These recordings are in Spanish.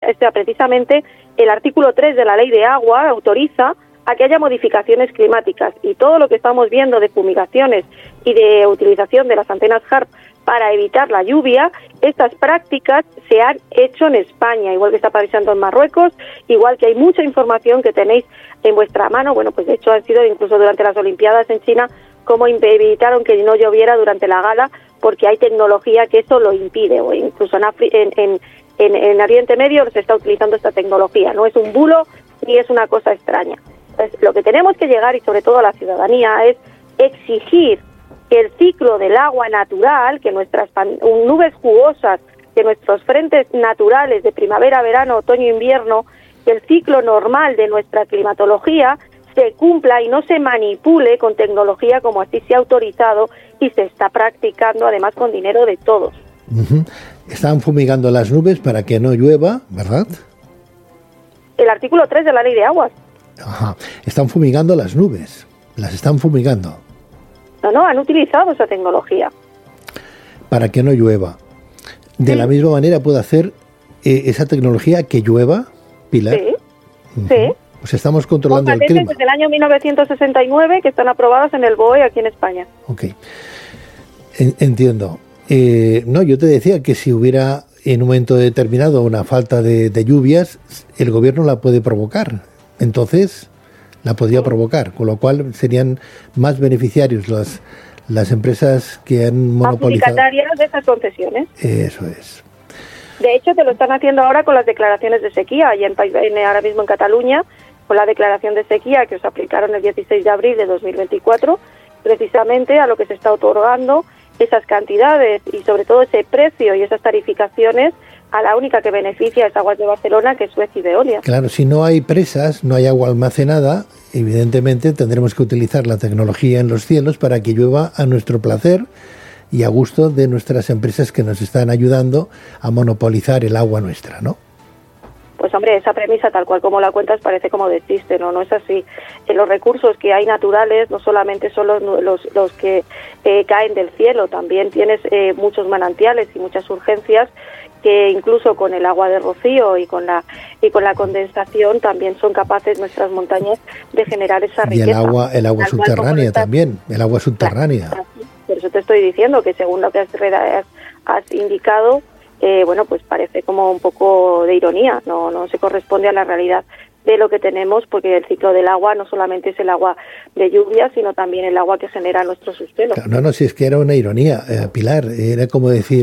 precisamente el artículo 3 de la Ley de Agua autoriza a que haya modificaciones climáticas, y todo lo que estamos viendo de fumigaciones y de utilización de las antenas HARP para evitar la lluvia, estas prácticas se han hecho en España, igual que está pasando en Marruecos, igual que hay mucha información que tenéis en vuestra mano. Bueno, pues de hecho han sido incluso durante las Olimpiadas en China como evitaron que no lloviera durante la gala, porque hay tecnología que eso lo impide, o incluso en Oriente Medio se está utilizando esta tecnología. No es un bulo ni es una cosa extraña. Entonces, lo que tenemos que llegar, y sobre todo a la ciudadanía, es exigir que el ciclo del agua natural, que nuestras nubes jugosas, que nuestros frentes naturales de primavera, verano, otoño, invierno, que el ciclo normal de nuestra climatología se cumpla y no se manipule con tecnología como así se ha autorizado y se está practicando, además con dinero de todos. Uh-huh. Están fumigando las nubes para que no llueva, ¿verdad? El artículo 3 de la Ley de Aguas. Ajá. Están fumigando las nubes, las están fumigando. No, han utilizado esa tecnología. Para que no llueva. De la misma manera puede hacer esa tecnología que llueva, Pilar. Sí, uh-huh. Sí. Pues estamos controlando el clima. Desde el año 1969 que están aprobadas en el BOE aquí en España. Ok. Entiendo. No, yo te decía que si hubiera en un momento determinado una falta de lluvias, el gobierno la puede provocar. Entonces, la podría provocar, con lo cual serían más beneficiarios las empresas que han monopolizado. Adjudicatarias de esas concesiones. Eso es. De hecho, te lo están haciendo ahora con las declaraciones de sequía, y ahora mismo en Cataluña, con la declaración de sequía que os aplicaron el 16 de abril de 2024, precisamente a lo que se está otorgando esas cantidades y sobre todo ese precio y esas tarificaciones, a la única que beneficia es Aguas de Barcelona, que es Suez y Veolia. Claro, si no hay presas, no hay agua almacenada, evidentemente tendremos que utilizar la tecnología en los cielos para que llueva a nuestro placer y a gusto de nuestras empresas que nos están ayudando a monopolizar el agua nuestra, ¿no? Pues hombre, esa premisa tal cual como la cuentas parece como de chiste, no es así. Los recursos que hay naturales no solamente son los que caen del cielo, también tienes muchos manantiales y muchas urgencias que incluso con el agua de rocío y con la condensación también son capaces nuestras montañas de generar esa riqueza. Y el agua subterránea también, el agua subterránea. Claro, por eso te estoy diciendo que según lo que has indicado, bueno, pues parece como un poco de ironía, no se corresponde a la realidad de lo que tenemos, porque el ciclo del agua no solamente es el agua de lluvia, sino también el agua que genera nuestro subsuelo. No, si es que era una ironía, Pilar, era como decir,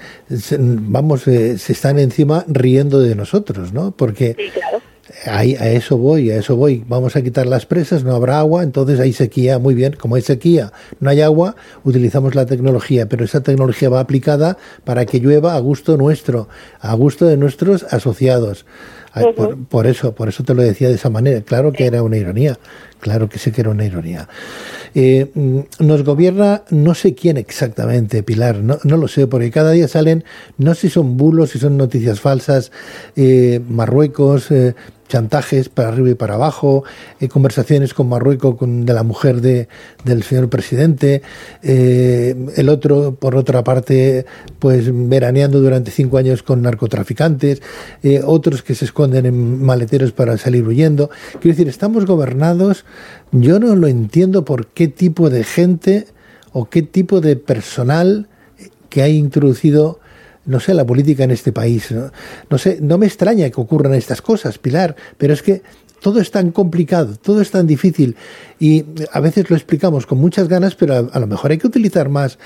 se están encima riendo de nosotros, ¿no? Porque sí, claro. A eso voy. Vamos a quitar las presas, no habrá agua, entonces hay sequía. Muy bien, como hay sequía, no hay agua, utilizamos la tecnología, pero esa tecnología va aplicada para que llueva a gusto nuestro, a gusto de nuestros asociados. Uh-huh. Por eso te lo decía de esa manera. Claro que era una ironía, claro que sé que era una ironía. Nos gobierna no sé quién exactamente, Pilar, no lo sé, porque cada día salen, no sé si son bulos, si son noticias falsas, Marruecos, chantajes para arriba y para abajo, conversaciones con Marruecos de la mujer del señor presidente, el otro, por otra parte, pues veraneando durante 5 años con narcotraficantes, otros que se esconden en maleteros para salir huyendo. Quiero decir, estamos gobernados, yo no lo entiendo por qué tipo de gente o qué tipo de personal que ha introducido, no sé, la política en este país. No sé, no me extraña que ocurran estas cosas, Pilar, pero es que todo es tan complicado, todo es tan difícil y a veces lo explicamos con muchas ganas, pero a lo mejor hay que utilizar más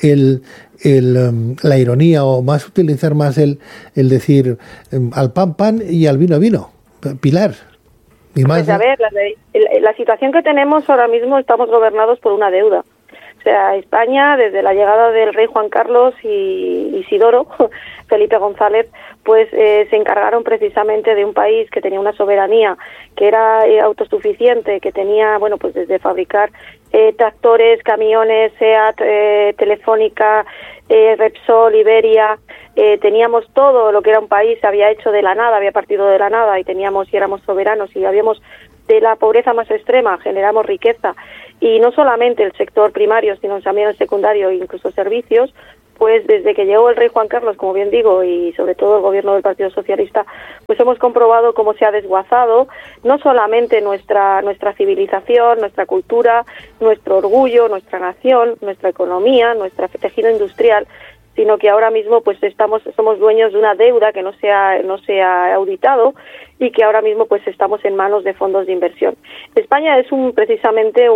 la ironía o más utilizar más el decir al pan pan y al vino vino. Pilar. Y más, pues a ver, la situación que tenemos ahora mismo, estamos gobernados por una deuda. O sea, España, desde la llegada del rey Juan Carlos y Isidoro, Felipe González, pues se encargaron precisamente de un país que tenía una soberanía, que era autosuficiente, que tenía, bueno, pues desde fabricar tractores, camiones, SEAT, Telefónica, Repsol, Iberia, teníamos todo lo que era un país, se había hecho de la nada, había partido de la nada y éramos soberanos y habíamos de la pobreza más extrema, generamos riqueza y no solamente el sector primario, sino también el secundario e incluso servicios, pues desde que llegó el rey Juan Carlos, como bien digo, y sobre todo el gobierno del Partido Socialista, pues hemos comprobado cómo se ha desguazado no solamente nuestra civilización, nuestra cultura, nuestro orgullo, nuestra nación, nuestra economía, nuestro tejido industrial, sino que ahora mismo pues somos dueños de una deuda que no se ha auditado y que ahora mismo pues estamos en manos de fondos de inversión. España es precisamente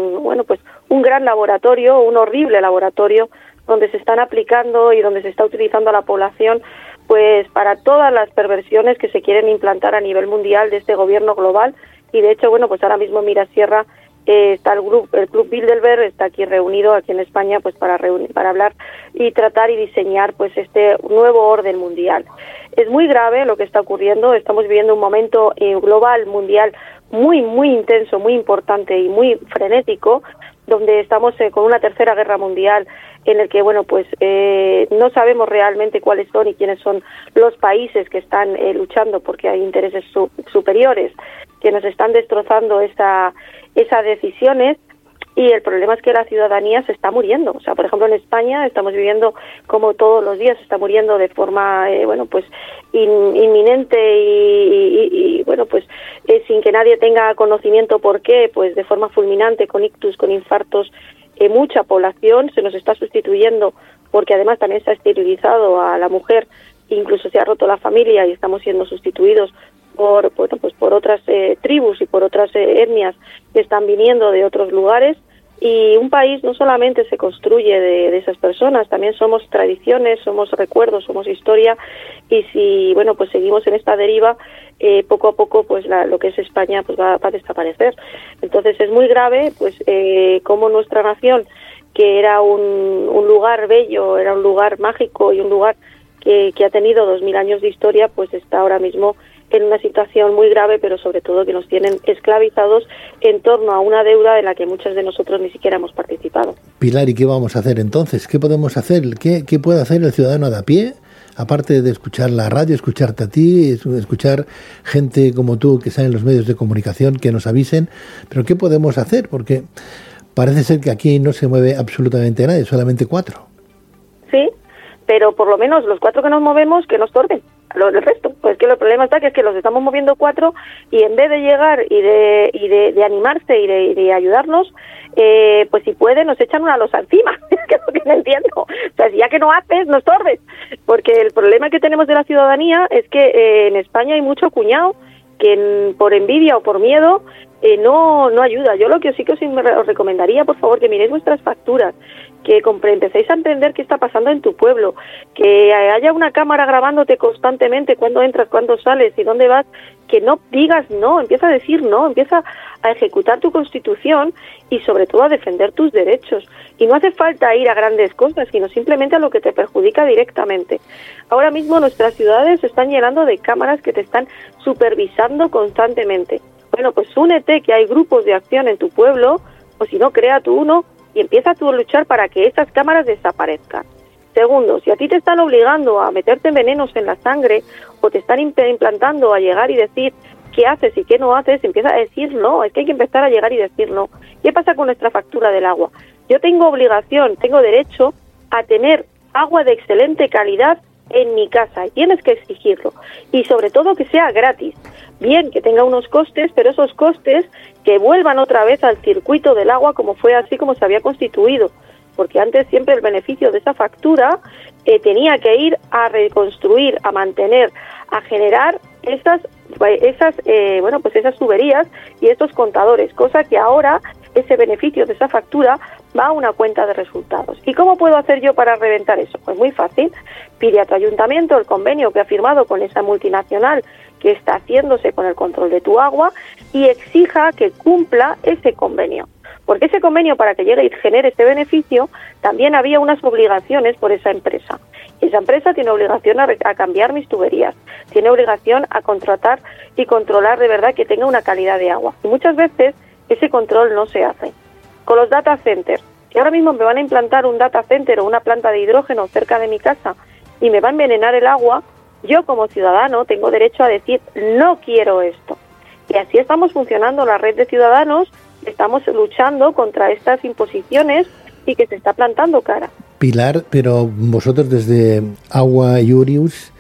un gran laboratorio, un horrible laboratorio donde se están aplicando y donde se está utilizando a la población pues para todas las perversiones que se quieren implantar a nivel mundial de este gobierno global. Y de hecho, pues ahora mismo Mirasierra está el Club Bilderberg está aquí reunido aquí en España pues para hablar y tratar y diseñar pues este nuevo orden mundial. Es muy grave lo que está ocurriendo, estamos viviendo un momento global, mundial, muy muy intenso, muy importante y muy frenético, donde estamos con una tercera guerra mundial en el que no sabemos realmente cuáles son y quiénes son los países que están luchando, porque hay intereses superiores que nos están destrozando esas decisiones, y el problema es que la ciudadanía se está muriendo. O sea, por ejemplo, en España estamos viviendo como todos los días se está muriendo de forma inminente y sin que nadie tenga conocimiento por qué, pues de forma fulminante, con ictus, con infartos, mucha población se nos está sustituyendo, porque además también se ha esterilizado a la mujer, incluso se ha roto la familia y estamos siendo sustituidos por otras tribus y por otras etnias que están viniendo de otros lugares. Y un país no solamente se construye de esas personas, también somos tradiciones, somos recuerdos, somos historia, y si seguimos en esta deriva, poco a poco lo que es España pues va a desaparecer. Entonces es muy grave cómo nuestra nación, que era un lugar bello, era un lugar mágico y un lugar que ha tenido 2000 años de historia, pues está ahora mismo en una situación muy grave, pero sobre todo que nos tienen esclavizados en torno a una deuda de la que muchos de nosotros ni siquiera hemos participado. Pilar, ¿y qué vamos a hacer entonces? ¿Qué podemos hacer? ¿Qué puede hacer el ciudadano de a pie? Aparte de escuchar la radio, escucharte a ti, escuchar gente como tú que está en los medios de comunicación, que nos avisen, pero ¿qué podemos hacer? Porque parece ser que aquí no se mueve absolutamente nadie, solamente 4. Sí, pero por lo menos los 4 que nos movemos, que nos estorben. El resto, pues que el problema está que es que los estamos moviendo 4 y en vez de llegar y de animarse y de ayudarnos, pues si pueden nos echan una losa encima. Es que es lo que no entiendo. O sea, si ya que no haces, no estorbes. Porque el problema que tenemos de la ciudadanía es que en España hay mucho cuñado que por envidia o por miedo no ayuda. Yo lo que sí que os recomendaría, por favor, que miréis vuestras facturas, que empecéis a entender qué está pasando en tu pueblo, que haya una cámara grabándote constantemente cuándo entras, cuándo sales y dónde vas, que no digas no, empieza a decir no, empieza a ejecutar tu constitución y sobre todo a defender tus derechos. Y no hace falta ir a grandes cosas, sino simplemente a lo que te perjudica directamente. Ahora mismo nuestras ciudades se están llenando de cámaras que te están supervisando constantemente. Bueno, pues únete, que hay grupos de acción en tu pueblo, o si no, crea tú uno y empieza tú a luchar para que estas cámaras desaparezcan. Segundo, si a ti te están obligando a meterte venenos en la sangre o te están implantando a llegar y decir qué haces y qué no haces, empieza a decir no. Es que hay que empezar a llegar y decir no. ¿Qué pasa con nuestra factura del agua? Yo tengo obligación, tengo derecho a tener agua de excelente calidad en mi casa y tienes que exigirlo. Y sobre todo que sea gratis. Bien, que tenga unos costes, pero esos costes que vuelvan otra vez al circuito del agua como fue así como se había constituido. Porque antes siempre el beneficio de esa factura tenía que ir a reconstruir, a mantener, a generar esas tuberías y estos contadores, cosa que ahora ese beneficio de esa factura va a una cuenta de resultados. ¿Y cómo puedo hacer yo para reventar eso? Pues muy fácil, pide a tu ayuntamiento el convenio que ha firmado con esa multinacional que está haciéndose con el control de tu agua y exija que cumpla ese convenio. Porque ese convenio, para que llegue y genere ese beneficio, también había unas obligaciones por esa empresa. Esa empresa tiene obligación a cambiar mis tuberías, tiene obligación a contratar y controlar de verdad que tenga una calidad de agua. Y muchas veces ese control no se hace. Con los data centers, que ahora mismo me van a implantar un data center o una planta de hidrógeno cerca de mi casa y me va a envenenar el agua, yo como ciudadano tengo derecho a decir no quiero esto. Y así estamos funcionando la red de ciudadanos, estamos luchando contra estas imposiciones y que se está plantando cara. Pilar, pero vosotros desde Agua Iuris,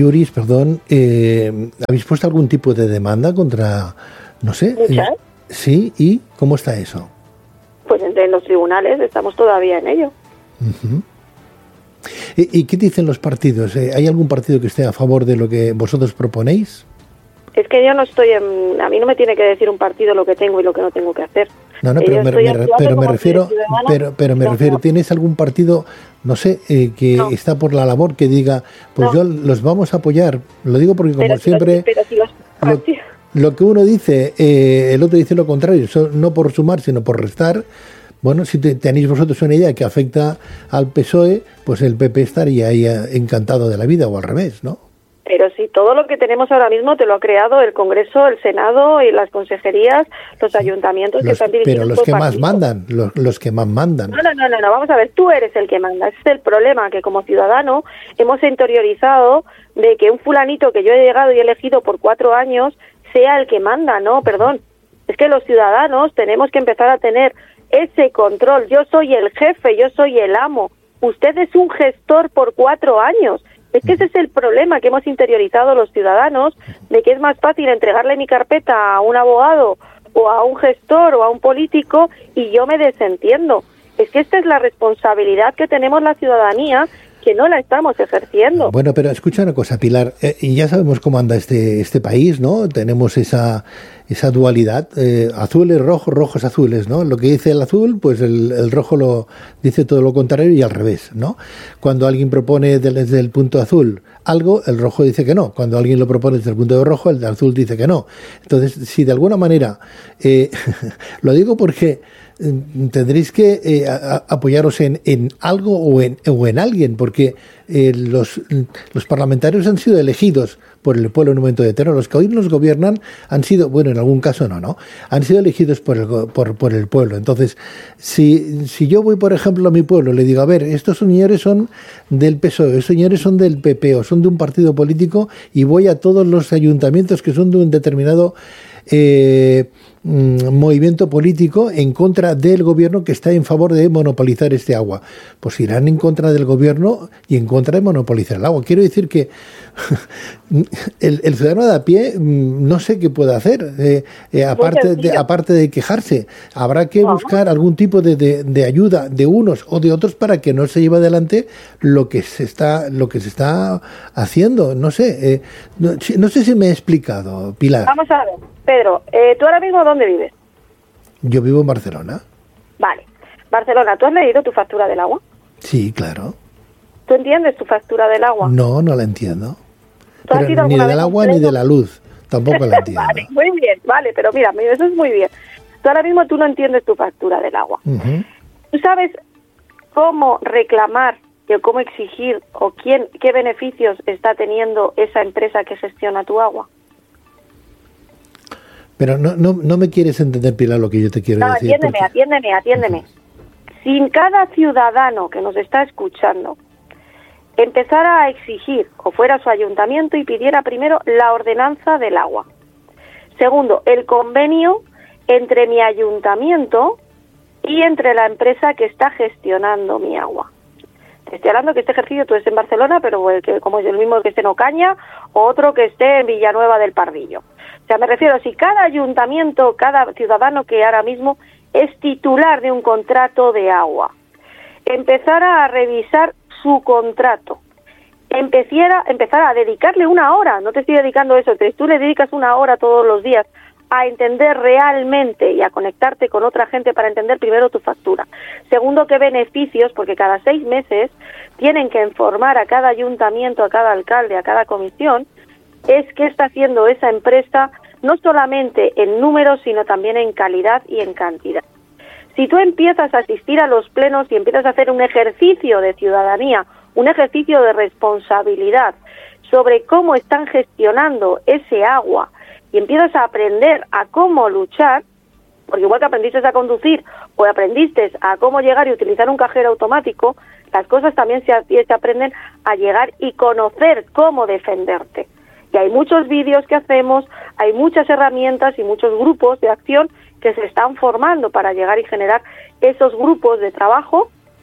¿habéis puesto algún tipo de demanda contra, no sé? ¿Muchas? Sí, ¿y cómo está eso? Pues en los tribunales estamos todavía en ello. Uh-huh. ¿Y qué dicen los partidos? ¿Hay algún partido que esté a favor de lo que vosotros proponéis? Es que yo no estoy a mí no me tiene que decir un partido lo que tengo y lo que no tengo que hacer. No, pero me refiero, ¿tienes algún partido, no sé, que está por la labor, que diga, pues yo los vamos a apoyar? Lo digo porque como siempre, lo que uno dice, el otro dice lo contrario, no por sumar, sino por restar. Bueno, si tenéis vosotros una idea que afecta al PSOE, pues el PP estaría ahí encantado de la vida, o al revés, ¿no? Pero si todo lo que tenemos ahora mismo te lo ha creado el Congreso, el Senado y las consejerías, los ayuntamientos que están dirigidos. Pero los que más mandan, los que más mandan. No, vamos a ver, tú eres el que manda. Ese es el problema, que como ciudadano hemos interiorizado de que un fulanito que yo he llegado y he elegido por 4 años sea el que manda. No, perdón. Es que los ciudadanos tenemos que empezar a tener ese control. Yo soy el jefe, yo soy el amo. Usted es un gestor por 4 años. Es que ese es el problema que hemos interiorizado los ciudadanos, de que es más fácil entregarle mi carpeta a un abogado o a un gestor o a un político y yo me desentiendo. Es que esta es la responsabilidad que tenemos la ciudadanía, que no la estamos ejerciendo. Bueno, pero escucha una cosa, Pilar, y ya sabemos cómo anda este país, ¿no? Tenemos esa dualidad, azules, rojos, rojos, azules, ¿no? Lo que dice el azul, pues el rojo lo dice todo lo contrario y al revés, ¿no? Cuando alguien propone desde el punto azul algo, el rojo dice que no. Cuando alguien lo propone desde el punto de rojo, el azul dice que no. Entonces, si de alguna manera, lo digo porque tendréis que apoyaros en algo o en alguien, porque los parlamentarios han sido elegidos por el pueblo en un momento determinado. Los que hoy nos gobiernan han sido, bueno, en algún caso no, han sido elegidos por el pueblo. Entonces, si yo voy, por ejemplo, a mi pueblo, le digo, a ver, estos señores son del PSOE, estos señores son del PP o son de un partido político, y voy a todos los ayuntamientos que son de un determinado movimiento político en contra del gobierno que está en favor de monopolizar este agua, pues irán en contra del gobierno y en contra de monopolizar el agua. Quiero decir que el ciudadano de a pie no sé qué puede hacer, aparte de quejarse. Habrá que buscar algún tipo de ayuda de unos o de otros para que no se lleve adelante lo que se está haciendo. No sé, no sé si me he explicado, Pilar. Vamos a ver, Pedro, ¿tú ahora mismo dónde vives? Yo vivo en Barcelona. Vale. Barcelona, ¿tú has leído tu factura del agua? Sí, claro. ¿Tú entiendes tu factura del agua? No la entiendo. Pero ni del agua ni de la luz. Tampoco la entiendo. Vale, muy bien, vale, pero mira, eso es muy bien. Tú ahora mismo no entiendes tu factura del agua. Uh-huh. ¿Tú sabes cómo reclamar o cómo exigir o qué beneficios está teniendo esa empresa que gestiona tu agua? Pero no me quieres entender, Pilar, lo que yo te quiero decir. Atiéndeme. Si cada ciudadano que nos está escuchando empezara a exigir o fuera a su ayuntamiento y pidiera primero la ordenanza del agua. Segundo, el convenio entre mi ayuntamiento y entre la empresa que está gestionando mi agua. Te estoy hablando que este ejercicio tú estés en Barcelona, pero como es el mismo que esté en Ocaña o otro que esté en Villanueva del Pardillo. O sea, me refiero, si cada ayuntamiento, cada ciudadano que ahora mismo es titular de un contrato de agua, empezara a revisar su contrato, empezara a dedicarle una hora, no te estoy dedicando eso, tú le dedicas una hora todos los días a entender realmente y a conectarte con otra gente para entender primero tu factura. Segundo, qué beneficios, porque cada 6 meses tienen que informar a cada ayuntamiento, a cada alcalde, a cada comisión, es qué está haciendo esa empresa, no solamente en números, sino también en calidad y en cantidad. Si tú empiezas a asistir a los plenos y empiezas a hacer un ejercicio de ciudadanía, un ejercicio de responsabilidad sobre cómo están gestionando ese agua y empiezas a aprender a cómo luchar, porque igual que aprendiste a conducir o aprendiste a cómo llegar y utilizar un cajero automático, las cosas también se aprenden a llegar y conocer cómo defenderte. Y hay muchos vídeos que hacemos, hay muchas herramientas y muchos grupos de acción que se están formando para llegar y generar esos grupos de trabajo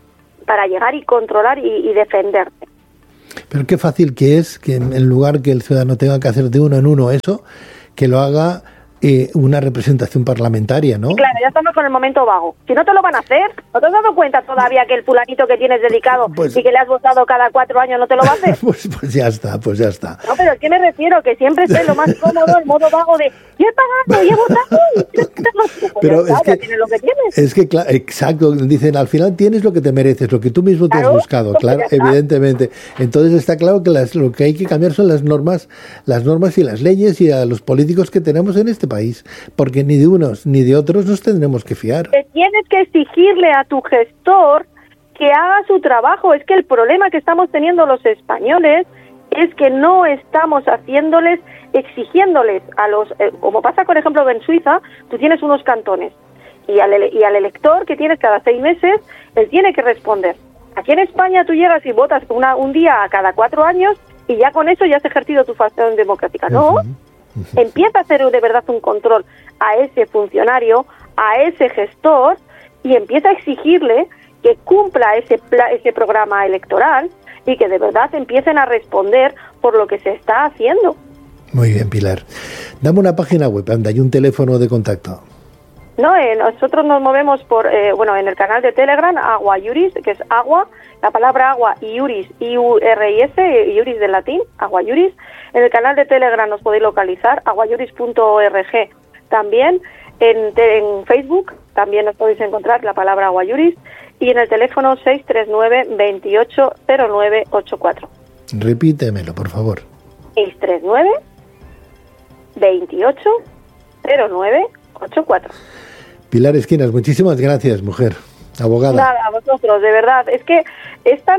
para llegar y controlar y defenderte. Pero qué fácil que es que en lugar que el ciudadano tenga que hacer de uno en uno eso, que lo haga una representación parlamentaria, ¿no? Claro, ya estamos con el momento vago. Si no te lo van a hacer, ¿no te has dado cuenta todavía que el fulanito que tienes dedicado y que le has votado cada 4 años no te lo va a hacer? pues ya está. No, pero ¿a qué me refiero? Que siempre esté lo más cómodo, el modo vago de yo he pagado, yo he votado. Pero ya tienes lo que tienes. Es que, exacto, dicen, al final tienes lo que te mereces, lo que tú mismo te has buscado, claro, evidentemente. Entonces está claro que lo que hay que cambiar son las normas y las leyes y a los políticos que tenemos en este país, porque ni de unos ni de otros nos tendremos que fiar. Te tienes que exigirle a tu gestor que haga su trabajo. Es que el problema que estamos teniendo los españoles es que no estamos exigiéndoles a los, como pasa por ejemplo en Suiza, tú tienes unos cantones y al elector que tienes cada 6 meses, él tiene que responder. Aquí en España tú llegas y votas un día a cada 4 años y ya con eso ya has ejercido tu función democrática. No, empieza a hacer de verdad un control a ese funcionario, a ese gestor, y empieza a exigirle que cumpla ese programa electoral y que de verdad empiecen a responder por lo que se está haciendo. Muy bien, Pilar. Dame una página web, anda, y un teléfono de contacto. No, nosotros nos movemos por, en el canal de Telegram, Agua Iuris, que es agua, la palabra agua y Iuris, I-U-R-I-S, Iuris del latín, Agua Iuris. En el canal de Telegram nos podéis localizar, aguaiuris.org. También en Facebook también nos podéis encontrar la palabra Agua Iuris, y en el teléfono 639-280984. Repítemelo, por favor. 639-280984. Pilar Esquinas, muchísimas gracias, mujer, abogada. Nada, a vosotros, de verdad. Es que es tan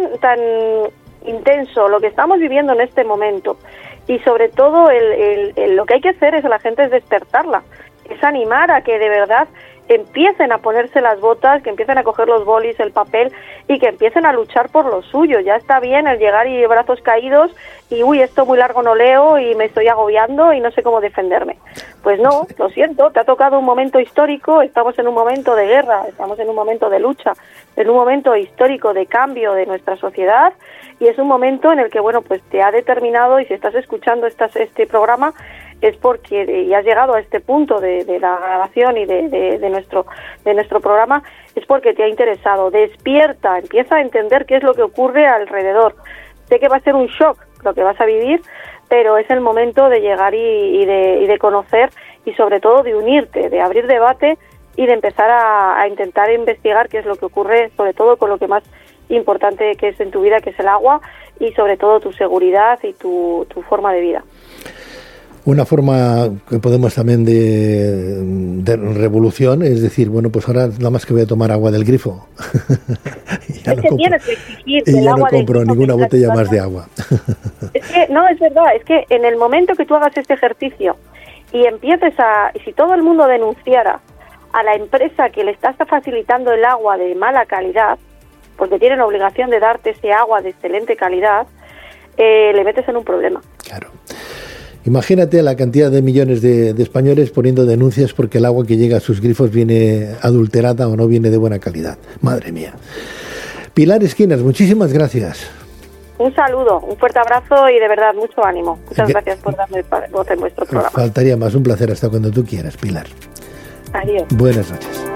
intenso lo que estamos viviendo en este momento, y sobre todo lo que hay que hacer es a la gente es despertarla, es animar a que de verdad empiecen a ponerse las botas, que empiecen a coger los bolis, el papel, y que empiecen a luchar por lo suyo. Ya está bien el llegar y brazos caídos y esto muy largo no leo y me estoy agobiando y no sé cómo defenderme. Pues no, lo siento, te ha tocado un momento histórico, estamos en un momento de guerra, estamos en un momento de lucha, en un momento histórico de cambio de nuestra sociedad, y es un momento en el que, pues te ha determinado, y si estás escuchando este programa, es porque ya has llegado a este punto de la grabación y de nuestro programa, es porque te ha interesado. Despierta, empieza a entender qué es lo que ocurre alrededor. Sé que va a ser un shock lo que vas a vivir, pero es el momento de llegar y de conocer, y sobre todo de unirte, de abrir debate y de empezar a intentar investigar qué es lo que ocurre, sobre todo con lo que más importante que es en tu vida, que es el agua, y sobre todo tu seguridad y tu forma de vida. Una forma que podemos también de revolución es decir, pues ahora nada más que voy a tomar agua del grifo. Tienes que exigir y ya no compro ninguna botella más de agua. Es que, no, es verdad, es que en el momento que tú hagas este ejercicio y empieces y si todo el mundo denunciara a la empresa que le está facilitando el agua de mala calidad, porque tienen obligación de darte ese agua de excelente calidad, le metes en un problema. Claro. Imagínate la cantidad de millones de españoles poniendo denuncias porque el agua que llega a sus grifos viene adulterada o no viene de buena calidad. Madre mía. Pilar Esquinas, muchísimas gracias. Un saludo, un fuerte abrazo y de verdad mucho ánimo. Muchas gracias por darme voz en vuestro programa. Faltaría más, un placer hasta cuando tú quieras, Pilar. Adiós. Buenas noches.